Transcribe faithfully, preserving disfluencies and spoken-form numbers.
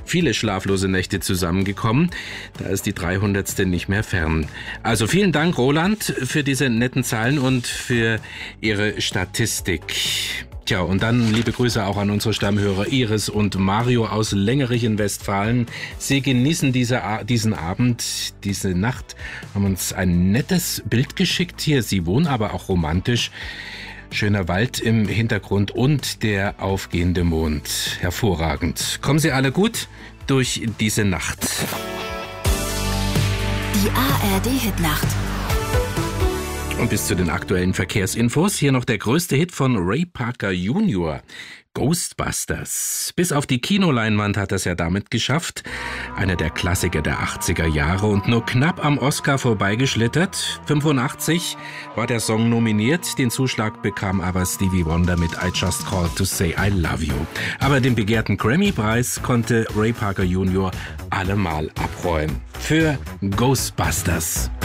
viele schlaflose Nächte zusammengekommen. Da ist die dreihundertste nicht mehr fern. Also vielen Dank, Roland, für diese netten Zahlen und für Ihre Statistik. Tja, und dann liebe Grüße auch an unsere Stammhörer Iris und Mario aus Längerich in Westfalen. Sie genießen diese, diesen Abend, diese Nacht, haben uns ein nettes Bild geschickt hier. Sie wohnen aber auch romantisch. Schöner Wald im Hintergrund und der aufgehende Mond. Hervorragend. Kommen Sie alle gut durch diese Nacht. Die A R D-Hitnacht. Und bis zu den aktuellen Verkehrsinfos hier noch der größte Hit von Ray Parker Junior Ghostbusters. Bis auf die Kinoleinwand hat er es ja damit geschafft. Einer der Klassiker der achtziger Jahre und nur knapp am Oscar vorbeigeschlittert. fünfundachtzig war der Song nominiert. Den Zuschlag bekam aber Stevie Wonder mit I Just Called to Say I Love You. Aber den begehrten Grammy-Preis konnte Ray Parker Junior allemal abräumen. Für Ghostbusters.